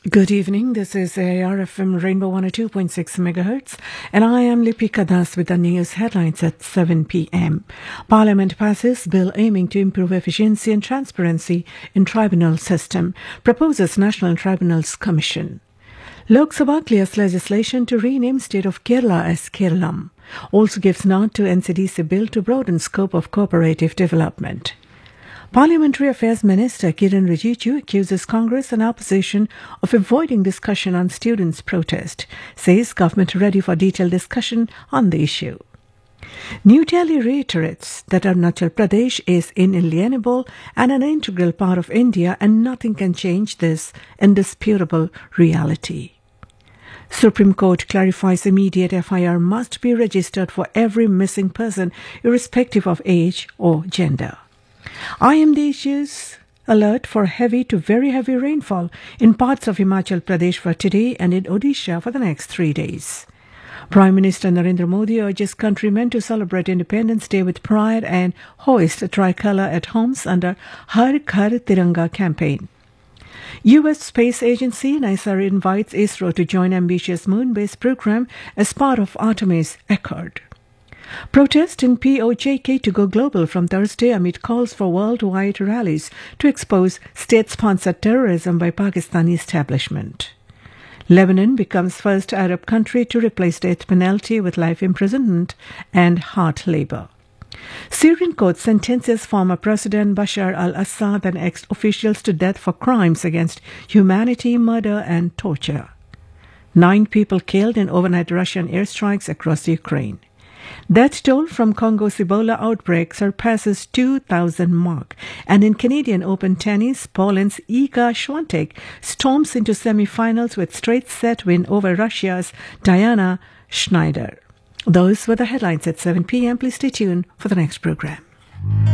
Good evening, this is ARFM Rainbow 102.6 MHz and I am Lipika Das with the news headlines at 7 p.m. Parliament passes bill aiming to improve efficiency and transparency in tribunal system, proposes National Tribunals Commission. Lok Sabha clears legislation to rename state of Kerala as Kerala, also gives nod to NCDC bill to broaden scope of cooperative development. Parliamentary Affairs Minister Kiren Rijiju accuses Congress and opposition of avoiding discussion on students' protest, says government ready for detailed discussion on the issue. New Delhi reiterates that Arunachal Pradesh is inalienable and an integral part of India and nothing can change this indisputable reality. Supreme Court clarifies immediate FIR must be registered for every missing person irrespective of age or gender. IMD issues alert for heavy to very heavy rainfall in parts of Himachal Pradesh for today and in Odisha for the next 3 days. Prime Minister Narendra Modi urges countrymen to celebrate Independence Day with pride and hoist a tricolour at homes under Har Ghar Tiranga campaign. U.S. Space Agency NASA invites ISRO to join ambitious moon-based program as part of Artemis Accord. Protest in POJK to go global from Thursday amid calls for worldwide rallies to expose state-sponsored terrorism by Pakistani establishment. Lebanon becomes first Arab country to replace death penalty with life imprisonment and hard labor. Syrian court sentences former President Bashar al-Assad and ex-officials to death for crimes against humanity, murder and torture. 9 people killed in overnight Russian airstrikes across Ukraine. Death toll from Congo's Ebola outbreak surpasses 2,000 mark. And in Canadian Open tennis, Poland's Iga Świątek storms into semi-finals with straight set win over Russia's Diana Schneider. Those were the headlines at 7 p.m. Please stay tuned for the next program.